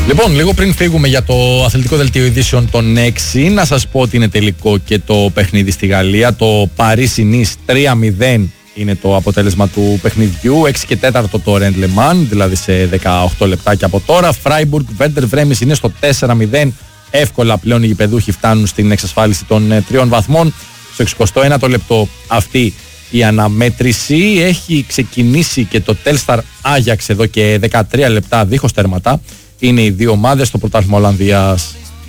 Λοιπόν, λίγο πριν φύγουμε για το αθλητικό δελτίο ειδήσεων των 6, να σας πω ότι είναι τελικό και το παιχνίδι στη Γαλλία. Το Paris-Nice 3-0 είναι το αποτέλεσμα του παιχνιδιού. 6 και 4 το Rennes Le Mans, δηλαδή σε 18 λεπτάκια από τώρα. Freiburg Werder Bremen είναι στο 4-0. Εύκολα πλέον οι γηπεδούχοι φτάνουν στην εξασφάλιση των 3 βαθμών. Στο 61ο λεπτό αυτή η αναμέτρηση. Έχει ξεκινήσει και το Telstar Ajax εδώ και 13 λεπτά δίχως τέρματα. Είναι οι δύο ομάδες στο πρωτάθλημα Ολλανδίας.